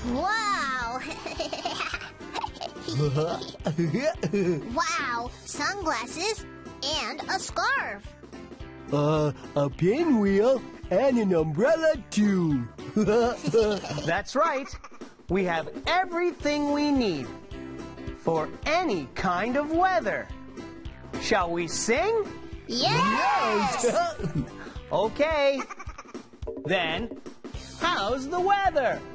Wow! Wow, sunglasses and a scarf. A pinwheel and an umbrella too. That's right. We have everything we need for any kind of weather. Shall we sing? Yes! Okay. Then, how's the weather?